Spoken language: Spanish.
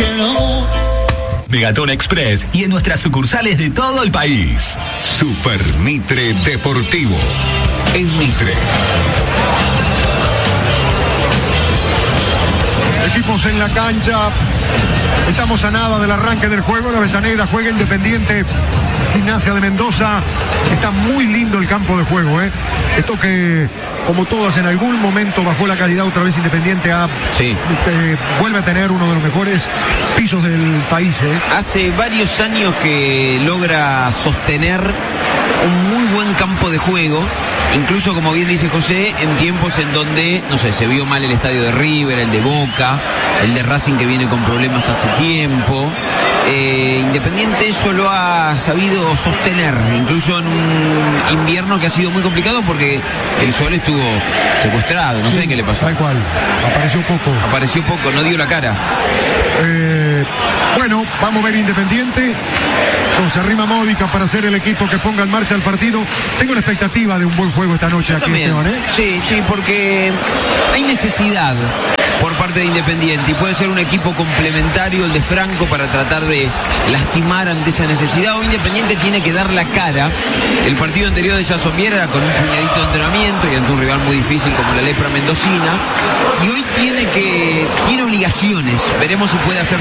Megatón Express y en nuestras sucursales de todo el país. Super Mitre Deportivo. En Mitre. Equipos en la cancha. Estamos a nada del arranque del juego. La Avellaneda juega Independiente. Gimnasia de Mendoza. Está muy lindo el campo de juego, ¿eh? Esto que, como todas, en algún momento bajó la calidad otra vez Independiente vuelve a tener uno de los mejores pisos del país, ¿eh? Hace varios años que logra sostener un muy buen campo de juego. Incluso, como bien dice José, en tiempos en donde, no sé, se vio mal el estadio de River, el de Boca, el de Racing que viene con problemas hace tiempo. Independiente eso lo ha sabido sostener, incluso en un invierno que ha sido muy complicado porque el sol estuvo secuestrado, no sé qué le pasó. Tal cual, apareció poco, no dio la cara. Bueno, vamos a ver Independiente. Se arrima Módica para ser el equipo que ponga en marcha el partido. Tengo la expectativa de un buen juego esta noche aquí, Esteban, ¿eh? Sí, porque hay necesidad por parte de Independiente y puede ser un equipo complementario el de Franco para tratar de lastimar ante esa necesidad. O Independiente tiene que dar la cara. El partido anterior de Jason era con un puñadito de entrenamiento y ante un rival muy difícil como la Lepra Mendocina, y hoy tiene obligaciones. Veremos si puede hacer